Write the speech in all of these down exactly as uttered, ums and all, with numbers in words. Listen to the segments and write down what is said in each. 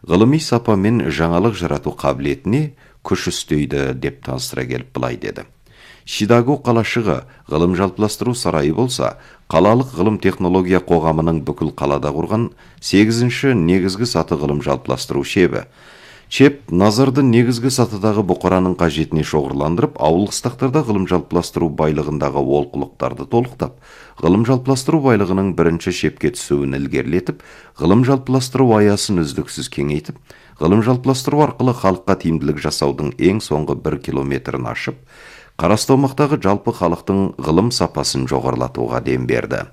ғылыми сапа мен жаңалық жарату қабілетіне күш үстейді деп таныстыра келіп былай деді. Шидаго қалашығы ғылым жалпыластыру сарайы болса, қалалық ғылым технология қоғамының бүкіл қалада құрған сегізінші негізгі саты ғылым жалпыластыру шебі. Чеп назарды негізгі сатыдағы бұқараның қажетіне шоғырландырып, ауыл қыстақтарда ғылым жалпыластыру байлығындағы олқылықтарды толықтап, ғылым жалпыластыру байлығының бірінші шепке түсуін ілгерілетіп, ғылым жалпыластыру аясын үздіксіз кеңейтіп, ғылым жалпыластыру арқылы халыққа тиімділік жасаудың ең соңғы бір километрін ашып, қарасты аумақтағы жалпы халықтың ғылым сапасын жоғарылатуға дем берді.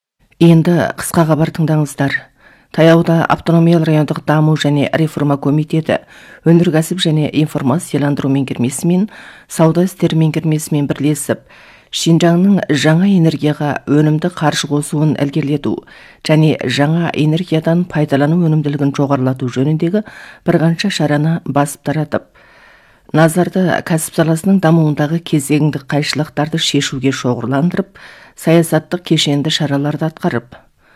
Енді қысқа хабар тыңдаңыздар. Таяуда автономиялы райондық даму және реформа комитеті өнеркәсіп және информацияландыру меңгермесімен, сауда істері меңгермесімен бірлесіп, Шинжаңның жаңа энергияға өнімді қаржы қосуын ілгерілету және жаңа энергиядан пайдалану өнімділігін жоғарылату жөніндегі бірқанша шараны басып таратып, назарды кәсіп саласының дамуындағы кезеңдік қайшылықтарды шешуге шоғырландырып, саясаттық кешенді шараларды атқарып,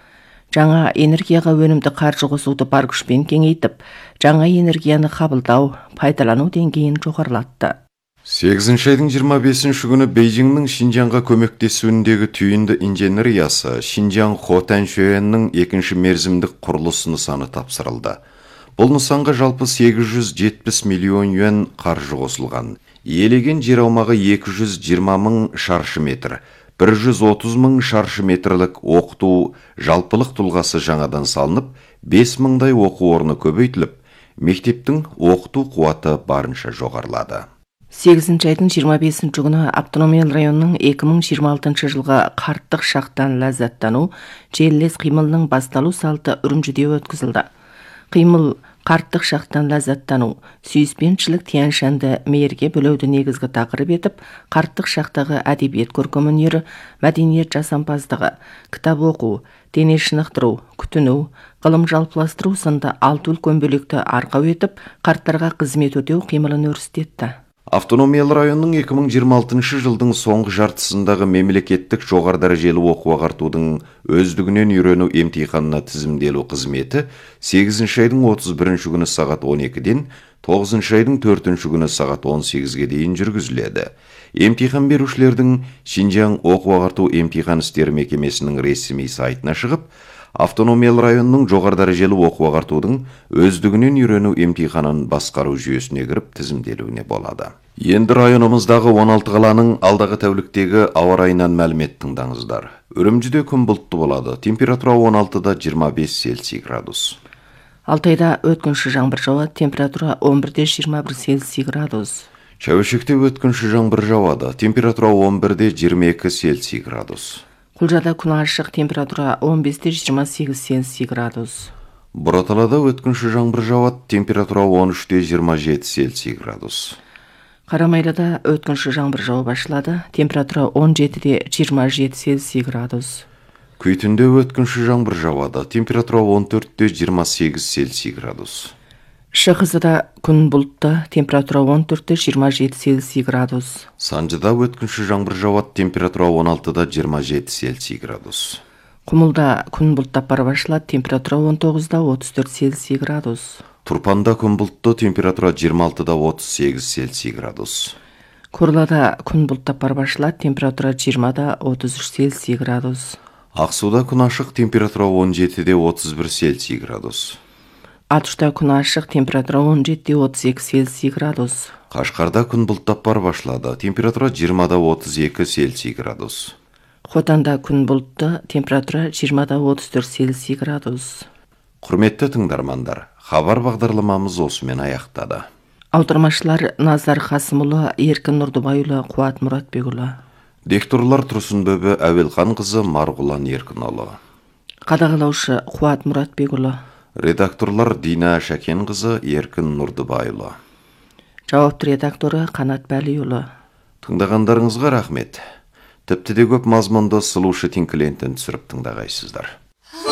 жаңа энергияға өнімді қаржы қосуды бар күшпен кеңейтіп, жаңа энергияны қабылдау, пайдалану деңгейін жоғарылатты. сегізінші айдың жиырма бесінші күні Бейжіңнің Шинжаңға көмектесуіндегі түйінді инженериясы Шинжаң Хотаншуэннің екінші мерзімдік құрылыс нысаны тапсырылды. Бұл нысанға жалпы сегіз жүз жетпіс миллион юан қаржы қосылған. Иелеген жер аумағы екі жүз жиырма мың шаршы метр. бір жүз отыз мың шаршы метрлік оқыту жалпылық тұлғасы жаңадан салынып, бес мыңдай оқу орны көбейтіліп, мектептің оқыту қуаты барынша жоғарылады. сегізінші айдың жиырма бесінші күні автономиялы районның екі мың жиырма алтыншы жылға қарттық шақтан ләззаттану желілес қимылының басталу салты Үрімжіде өткізілді. Қимыл қарттық шақтан ләззаттану, сүйіспеншілік тиян-шанды мейірге бөлеуді негізгі тақырып етіп, қарттық шақтағы әдебиет көркемөнері, мәдениет жасампаздығы, кітап оқу, дене шынықтыру, күтіну, ғылым жалпыластыру сынды алты үлкен бөлекті арқау етіп, қарттарға қызмет өтеу қимылын өрістетті. Автономиялы районның екі мың жиырма алтыншы жылдың соңғы жартысындағы мемлекеттік жоғары дәрежелі оқу ағартудың өздігінен үйрену емтиханына тізімделу қызметі сегізінші айдың отыз бірінші күні сағат он екіден тоғызыншы айдың төртінші күні сағат он сегізге дейін жүргізіледі. Емтихан берушілердің Шинжаң оқу ағарту емтихан істері мекемесінің ресми сайтына шығып, автономиялы районның жоғары дәрежелі оқу ағартудың өздігінен үйрену емтиханын басқару жүйесіне кіріп тізімделуіне болады. Енді районымыздағы он алты қаланың алдағы тәуліктегі ауа райынан мәлімет тыңдаңыздар. Үрімжіде күн бұлтты болады. Температура он алтыда жиырма бес Цельсий градус. Алтайда өткінші жаңбыр жауады. Температура он бірде жиырма бір Цельсий градус. Шәуешекте өткінші жаңбыр жауады. Температура он бірде жиырма екі Цельсий градус. Құлжада күн ашық, температура он бесте жиырма сегіз Цельсий градус. Бұраталада өткінші жаңбыр жауады. Температура он үште жиырма жеті Цельсий градус. Қарамайлада өткінші жаңбыр жауып ашылады. Температура он жетіде жиырма жеті Цельсий градус. Күйтінде өткінші жаңбыр жауады. Температура он төртте жиырма сегіз Цельсий градус. Шығысыда күн бұлтты, температура он төртте жиырма жеті Цельсий градус. Санжыда өткінші жаңбыр жауады. Температура он алтыда жиырма жеті Цельсий градус. Құмылда күн бұлттап барып ашылады. Температура он тоғызда отыз төрт Цельсий градус. Турпанда күн бұлтты, температура жиырма алтыда отыз сегіз Цельсий градус. Қорлада күн бұлттап барып ашылады. Температура жиырмада отыз үш Цельсий градус. Ақсуда күн ашық, температура он жетіде отыз бір Цельсий градус. Атышта күн ашық, температура он жетіде отыз екі Цельсий градус. Қашқарда күн бұлттап барып ашылады. Температура жиырмада отыз екі Цельсий градус. Хотанда күн бұлтты, температура жиырмада отыз төрт Цельсий градус. Құрметті тыңдармандар, хабар бағдарламамыз осымен аяқтады. Аудармашылар Назар Қасымұлы, Еркін Нұрдыбайұлы, Қуат Мұратбекұлы. Дикторлар Тұрсынбөбі Әуелхан қызы Марғұлан Еркінұлы. Қадағалаушы Қуат Мұратбекұлы. Редакторлар Дина Шәкен қызы Еркін Нұрдыбайұлы. Жауапты редакторы Қанат Бәлиұлы. Тыңдағандарыңызға рахмет. Тіпті де көп мазмұнды сұлушы тинклентін түсіріп тыңдағайсыздар.